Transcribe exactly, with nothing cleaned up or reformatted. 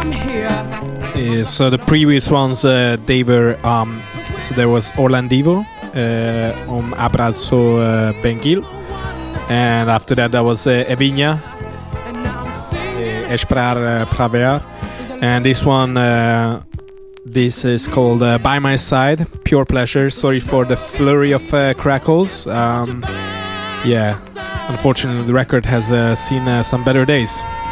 Uh, so the previous ones, uh, they were um, so there was Orlandivo uh, om Abrazo uh, Benguil, and after that there was uh, Evinha, uh, Esperar uh, Praver, and this one, uh, this is called uh, By My Side, Pure Pleasure. Sorry for the flurry of uh, crackles. Um, yeah, unfortunately the record has uh, seen uh, some better days.